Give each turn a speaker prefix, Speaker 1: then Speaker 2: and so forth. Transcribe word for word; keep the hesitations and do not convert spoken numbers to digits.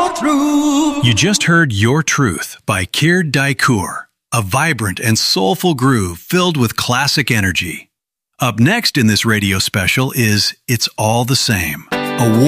Speaker 1: truth.
Speaker 2: You just heard Your Truth by Keir Daikur, a vibrant and soulful groove filled with classic energy. Up next in this radio special is It's All the Same, a